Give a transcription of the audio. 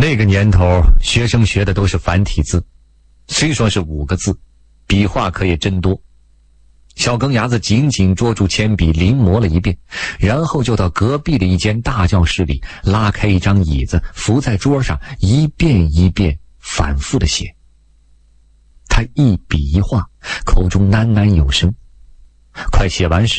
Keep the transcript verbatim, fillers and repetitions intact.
那个年头，学生学的都是繁体字，虽说是五个字，笔画可也真多。小梗牙子紧紧捉住铅笔，临摹了一遍，然后就到隔壁的一间大教室里，拉开一张椅子，伏在桌上，一遍一遍反复地写。他一笔一画，口中喃喃有声。快写完时，